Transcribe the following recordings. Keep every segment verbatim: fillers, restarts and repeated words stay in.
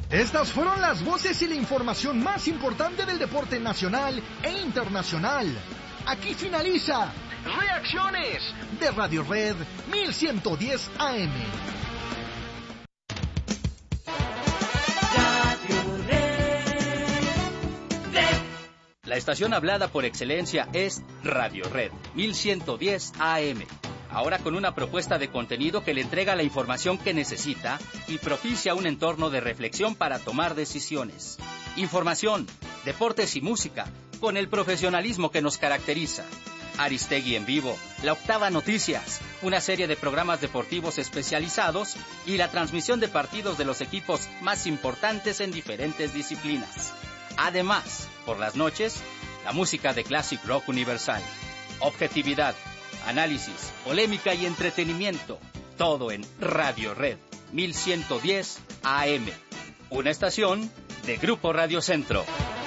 Estas fueron las voces y la información más importante del deporte nacional e internacional. Aquí finaliza Reacciones de Radio Red mil ciento diez A M. La estación hablada por excelencia es Radio Red mil ciento diez A M. Ahora con una propuesta de contenido que le entrega la información que necesita y propicia un entorno de reflexión para tomar decisiones. Información, deportes y música, con el profesionalismo que nos caracteriza. Aristegui en vivo, La Octava Noticias, una serie de programas deportivos especializados y la transmisión de partidos de los equipos más importantes en diferentes disciplinas. Además, por las noches, la música de Classic Rock Universal. Objetividad, análisis, polémica y entretenimiento. Todo en Radio Red mil ciento diez A M. Una estación de Grupo Radio Centro.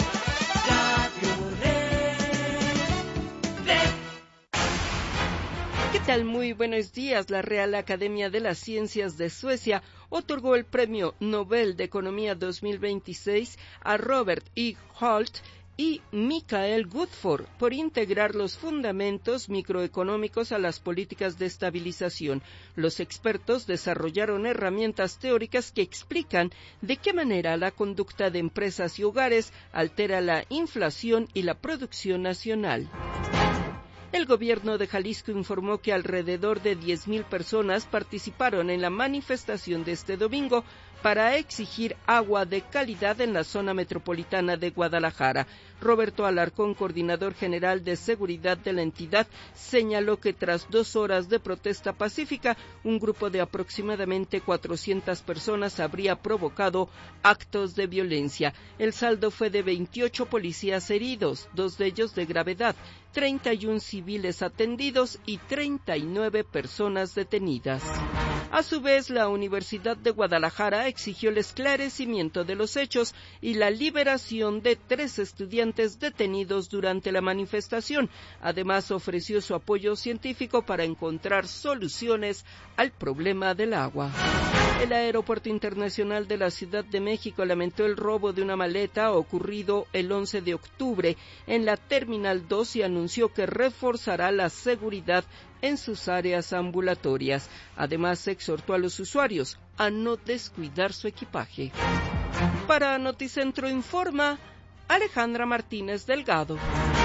¿Qué tal? Muy buenos días. La Real Academia de las Ciencias de Suecia otorgó el Premio Nobel de Economía dos mil veintiséis a Robert E. Holt y Mikael Gudford por integrar los fundamentos microeconómicos a las políticas de estabilización. Los expertos desarrollaron herramientas teóricas que explican de qué manera la conducta de empresas y hogares altera la inflación y la producción nacional. El gobierno de Jalisco informó que alrededor de diez mil personas participaron en la manifestación de este domingo para exigir agua de calidad en la zona metropolitana de Guadalajara. Roberto Alarcón, coordinador general de seguridad de la entidad, señaló que tras dos horas de protesta pacífica, un grupo de aproximadamente cuatrocientas personas habría provocado actos de violencia. El saldo fue de veintiocho policías heridos, dos de ellos de gravedad, treinta y uno civiles atendidos y treinta y nueve personas detenidas. A su vez, la Universidad de Guadalajara exigió el esclarecimiento de los hechos y la liberación de tres estudiantes detenidos durante la manifestación. Además, ofreció su apoyo científico para encontrar soluciones al problema del agua. El Aeropuerto Internacional de la Ciudad de México lamentó el robo de una maleta ocurrido el once de octubre en la Terminal dos y anunció que reforzará la seguridad en sus áreas ambulatorias. Además, exhortó a los usuarios a no descuidar su equipaje. Para Noticentro Informa, Alejandra Martínez Delgado.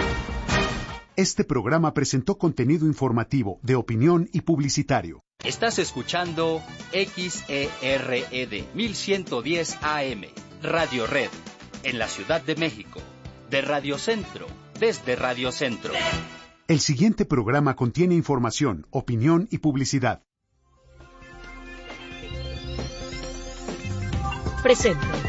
Este programa presentó contenido informativo, de opinión y publicitario. Estás escuchando X E R E D mil ciento diez A M, Radio Red, en la Ciudad de México, de Radio Centro, desde Radio Centro. El siguiente programa contiene información, opinión y publicidad. Presente.